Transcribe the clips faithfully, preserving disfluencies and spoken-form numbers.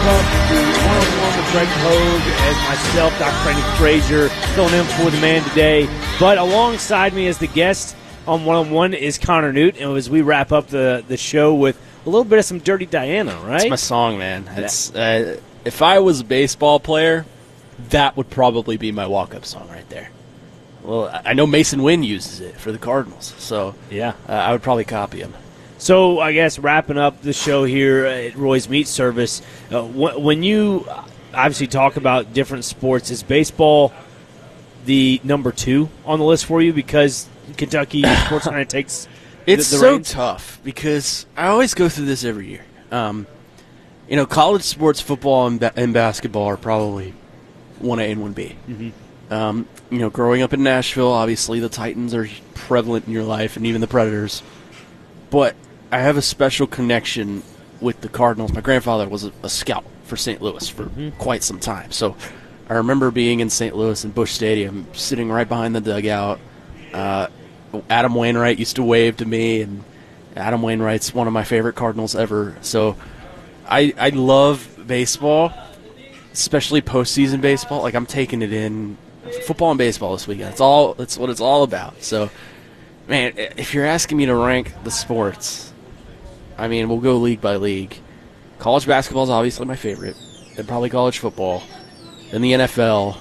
up the one-on-one with Greg Hogue as myself, Doctor Brandon Frazier, filling in for the man today. But alongside me as the guest on one-on-one is Connor Newt, and as we wrap up the, the show with a little bit of some Dirty Diana, right? It's my song, man. It's uh, if I was a baseball player, that would probably be my walk-up song right there. Well, I know Mason Wynn uses it for the Cardinals, so yeah, uh, I would probably copy him. So I guess wrapping up the show here at Roy's Meat Service, uh, wh- when you obviously talk about different sports, is baseball the number two on the list for you because Kentucky Sports kind of takes It's the, the so reins? tough because I always go through this every year. Um, you know, college sports, football, and, ba- and basketball are probably one A and one B. Mm-hmm. Um, you know, growing up in Nashville, obviously the Titans are prevalent in your life, and even the Predators. But I have a special connection with the Cardinals. My grandfather was a, a scout for Saint Louis for mm-hmm. quite some time. So I remember being in Saint Louis in Busch Stadium, sitting right behind the dugout. Uh, Adam Wainwright used to wave to me, and Adam Wainwright's one of my favorite Cardinals ever. So I I love baseball, especially postseason baseball. Like, I'm taking it in. Football and baseball this weekend. It's all. That's what it's all about. So, man, if you're asking me to rank the sports, I mean, we'll go league by league. College basketball is obviously my favorite, then probably college football, then the N F L,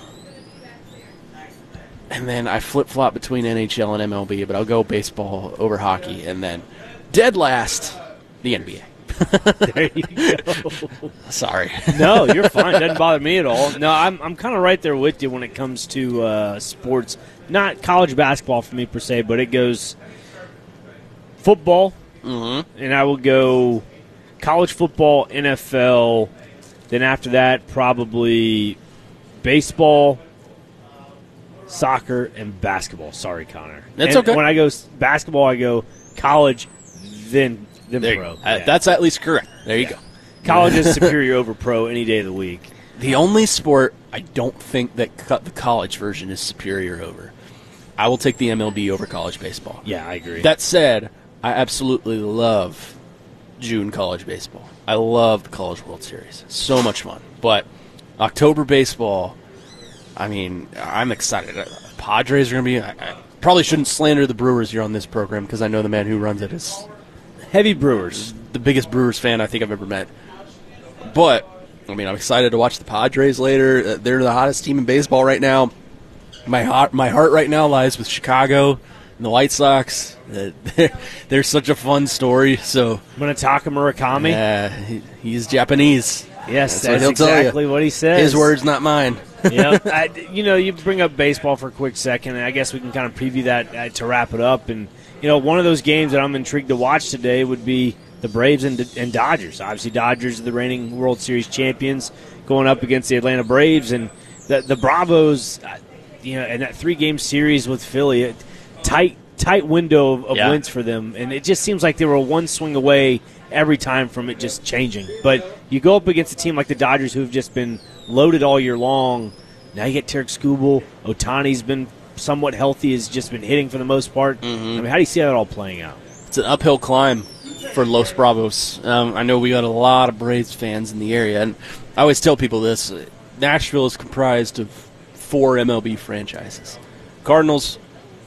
and then I flip-flop between N H L and M L B, but I'll go baseball over hockey, and then dead last, the N B A. There you go. Sorry. No, you're fine. It doesn't bother me at all. No, I'm I'm kind of right there with you when it comes to uh, sports. Not college basketball for me per se, but it goes football, Mm-hmm. and I will go college football, N F L. Then after that, probably baseball, soccer, and basketball. Sorry, Connor. That's and okay. When I go s- basketball, I go college, then then There you pro. go. Uh, Yeah. That's at least correct. There you Yeah. go. College is superior over pro any day of the week. The only sport I don't think that co- the college version is superior over. I will take the M L B over college baseball. Yeah, I agree. That said, I absolutely love June college baseball. I love the College World Series. So much fun. But October baseball, I mean, I'm excited. Uh, Padres are going to be... I, I probably shouldn't slander the Brewers here on this program because I know the man who runs it is Heavy Brewers. the biggest Brewers fan I think I've ever met. But, I mean, I'm excited to watch the Padres later. Uh, they're the hottest team in baseball right now. My heart, my heart right now lies with Chicago and the White Sox. Uh, they're, they're such a fun story. So, Munetaka Murakami. uh, he, he's Japanese. Yes, That's what that's, he'll tell you. exactly what he says. His words, not mine. Yeah, I, you know, you bring up baseball for a quick second, and I guess we can kind of preview that uh, to wrap it up. And, you know, one of those games that I'm intrigued to watch today would be the Braves and, and Dodgers. Obviously, Dodgers are the reigning World Series champions going up against the Atlanta Braves. And the, the Bravos, uh, you know, in that three-game series with Philly, it, tight tight window of, of Yeah. wins for them. And it just seems like they were one swing away every time from it just changing. But you go up against a team like the Dodgers who've just been loaded all year long. Now you get Tarek Skubal. Otani's been somewhat healthy, has just been hitting for the most part. Mm-hmm. I mean, how do you see that all playing out? It's an uphill climb for Los Bravos. Um, I know we got a lot of Braves fans in the area, and I always tell people this. Nashville is comprised of four M L B franchises. Cardinals,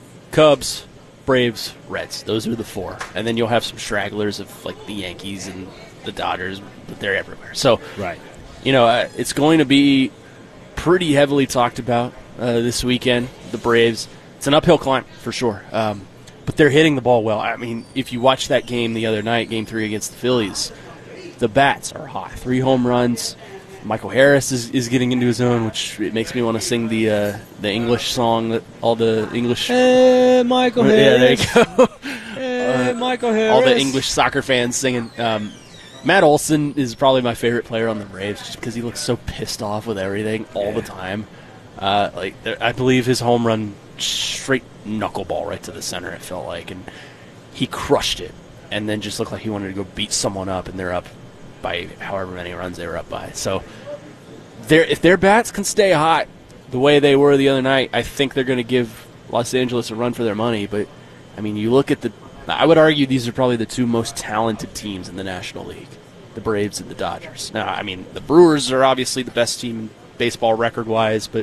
Cubs, Braves, Reds. Those are the four. And then you'll have some stragglers of, like, the Yankees and the Dodgers, but they're everywhere. So, Right. you know, uh, it's going to be pretty heavily talked about uh, this weekend, the Braves. It's an uphill climb, for sure. Um, but they're hitting the ball well. I mean, if you watch that game the other night, Game three against the Phillies, the bats are hot. Three home runs. Michael Harris is, is getting into his own, which it makes me want to sing the uh, the English song that all the English... Hey, Michael Yeah, there you go. Hey, Michael Harris. all the English soccer fans singing. Um, Matt Olson is probably my favorite player on the Braves just because he looks so pissed off with everything all Yeah. the time. Uh, like there, I believe his home run straight knuckleball right to the center, it felt like, and he crushed it and then just looked like he wanted to go beat someone up, and they're up by however many runs they were up by. So they're, if their bats can stay hot the way they were the other night, I think they're going to give Los Angeles a run for their money. But, I mean, you look at the – I would argue these are probably the two most talented teams in the National League, the Braves and the Dodgers. Now, I mean, the Brewers are obviously the best team in baseball record-wise, but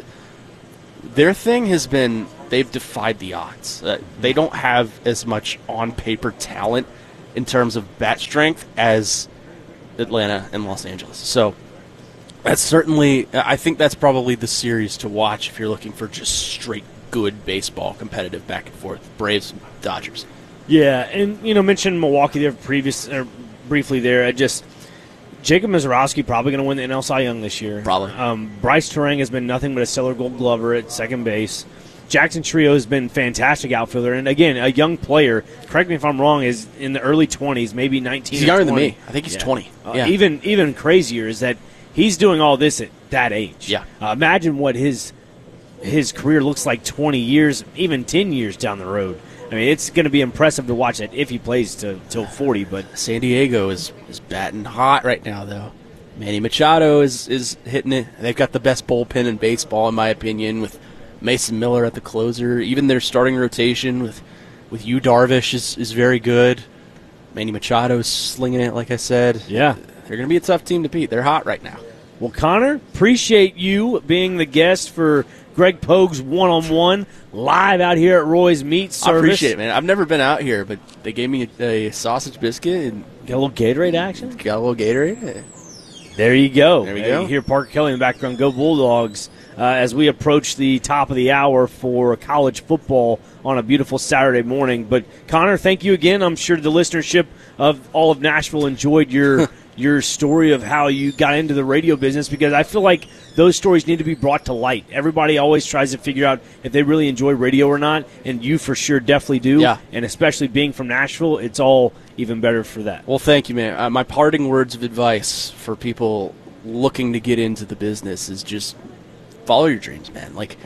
their thing has been they've defied the odds. Uh, they don't have as much on-paper talent in terms of bat strength as Atlanta and Los Angeles. So that's certainly, I think that's probably the series to watch if you're looking for just straight good baseball, competitive back and forth. Braves and Dodgers. Yeah, and, you know, mentioned Milwaukee there previous, or briefly there. I just, Jacob Mizorowski probably going to win the N L Cy Young this year. Probably. Um, Bryce Terang has been nothing but a stellar Gold Glover at second base. Jackson Trio has been fantastic outfielder, and again, a young player. Correct me if I'm wrong. Is in the early twenties, maybe nineteen. He's younger than me. I think he's yeah. twenty. Uh, yeah. Even even crazier is that he's doing all this at that age. Yeah. Uh, imagine what his his career looks like twenty years, even ten years down the road. I mean, it's going to be impressive to watch that if he plays to till forty. But San Diego is is batting hot right now, though. Manny Machado is is hitting it. They've got the best bullpen in baseball, in my opinion, with Mason Miller at the closer. Even their starting rotation with with Yu Darvish is, is very good. Manny Machado's slinging it, like I said. Yeah. They're going to be a tough team to beat. They're hot right now. Well, Connor, appreciate you being the guest for Greg Pogue's one-on-one live out here at Roy's Meat Service. I appreciate it, man. I've never been out here, but they gave me a, a sausage biscuit and Got a little Gatorade action? got a little Gatorade. There you go. There we Uh, go. You hear Parker Kelly in the background. Go Bulldogs. Uh, as we approach the top of the hour for college football on a beautiful Saturday morning. But, Connor, thank you again. I'm sure the listenership of all of Nashville enjoyed your your story of how you got into the radio business, because I feel like those stories need to be brought to light. Everybody always tries to figure out if they really enjoy radio or not, and you for sure definitely do. Yeah. And especially being from Nashville, it's all even better for that. Well, thank you, man. Uh, my parting words of advice for people looking to get into the business is just follow your dreams, man. Like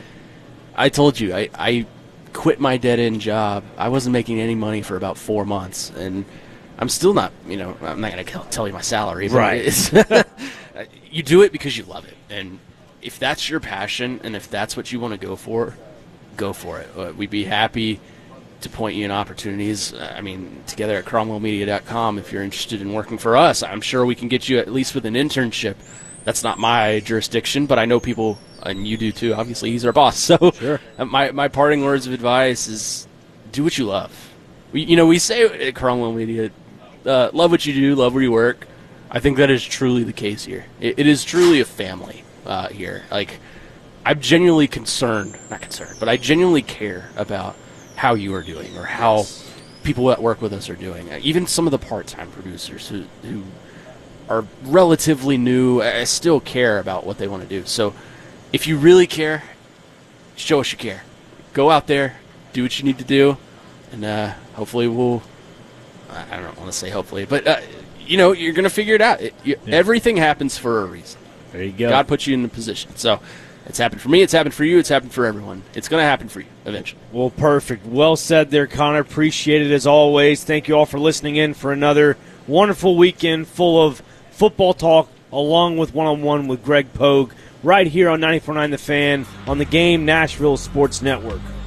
I told you, I, I quit my dead-end job. I wasn't making any money for about four months, and I'm still not, you know, I'm not going to tell you my salary. But Right. it's- you do it because you love it. And if that's your passion and if that's what you want to go for, go for it. Uh, we'd be happy to point you in opportunities. Uh, I mean, together at cromwell media dot com, if you're interested in working for us, I'm sure we can get you at least with an internship. That's not my jurisdiction, but I know people, and you do too. Obviously, he's our boss. So Sure. uh, my, my parting words of advice is do what you love. We, you know, we say at Cromwell Media, uh, love what you do, love where you work. I think that is truly the case here. It, it is truly a family uh, here. Like, I'm genuinely concerned, not concerned, but I genuinely care about how you are doing or how people that work with us are doing. Uh, even some of the part-time producers who, who are relatively new, I still care about what they want to do. So if you really care, show us you care. Go out there, do what you need to do, and uh, hopefully we'll, I don't want to say hopefully, but, uh, you know, you're going to figure it out. It, you, Yeah. Everything happens for a reason. There you go. God put you in the position. So it's happened for me, it's happened for you, it's happened for everyone. It's going to happen for you eventually. Well, perfect. Well said there, Connor. Appreciate it as always. Thank you all for listening in for another wonderful weekend full of football talk, along with one-on-one with Greg Pogue, right here on ninety-four point nine The Fan on the Game Nashville Sports Network.